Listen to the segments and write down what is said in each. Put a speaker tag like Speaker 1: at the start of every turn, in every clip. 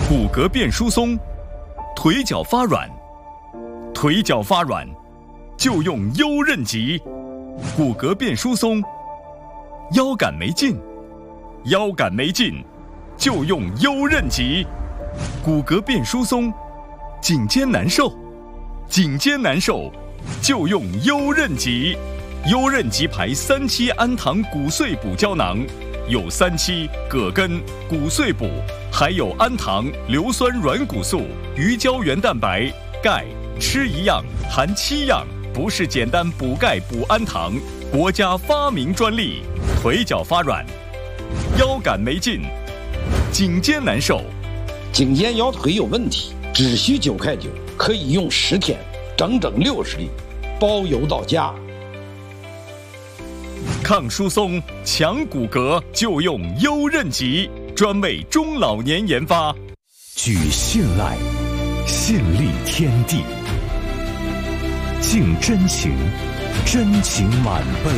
Speaker 1: 骨骼变疏松，腿脚发软，腿脚发软就用优韧极。骨骼变疏松，腰杆没劲，腰杆没劲就用优韧极。骨骼变疏松，颈肩难受，颈肩难受就用优韧极。优韧极牌3期氨糖骨碎补胶囊，有3期葛根、骨碎补，还有氨糖、硫酸软骨素、鱼胶原蛋白、钙，吃一样含7样，不是简单补钙补氨糖，国家发明专利。腿脚发软，腰杆没劲，颈肩难受，
Speaker 2: 颈肩腰腿有问题，只需9块9，可以用10天，整整60粒，包邮到家。
Speaker 1: 抗疏松、强骨骼就用优韧极，专为中老年研发。
Speaker 3: 举信赖，信立天地，敬真情，真情满杯。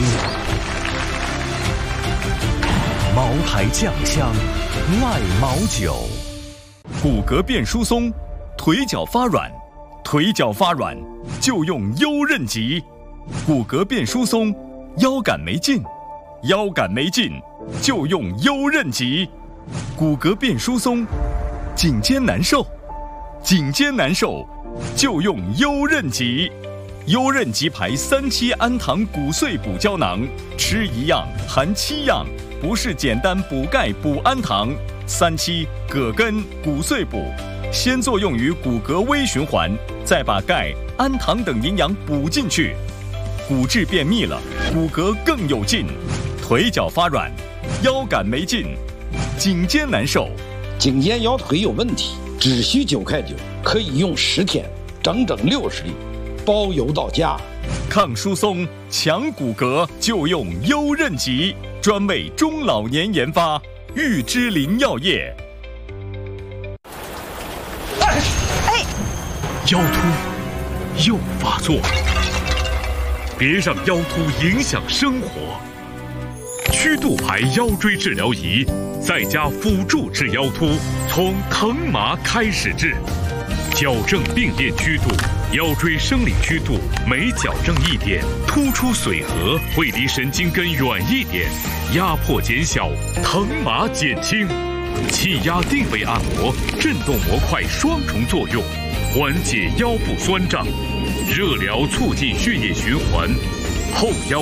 Speaker 3: 茅台酱香，赖茅酒。
Speaker 1: 骨骼变疏松，腿脚发软，腿脚发软就用优韧极。骨骼变疏松，腰杆没劲，腰杆没劲就用优韧极。骨骼变疏松，颈肩难受，颈肩难受就用优韧极。优韧极牌3期氨糖骨碎补胶囊，吃一样含7样，不是简单补钙补氨糖。3期葛根、骨碎补，先作用于骨骼微循环，再把钙、氨糖等营养补进去，骨质变密了，骨骼更有劲。腿脚发软，腰杆没劲，颈肩难受，
Speaker 2: 颈肩腰腿有问题，只需9块9，可以用10天，整整60粒，包邮到家。
Speaker 1: 抗疏松、强骨骼就用优韧极，专为中老年研发。玉芝林药业。
Speaker 4: 腰突又发作，别让腰突影响生活。曲度牌腰椎治疗仪，在家辅助治腰突，从疼麻开始治，矫正病变曲度。腰椎生理曲度每矫正1点，突出髓核会离神经根远1点，压迫减小，疼麻减轻。气压定位按摩，震动模块双重作用，缓解腰部酸胀，热疗促进血液循环，后腰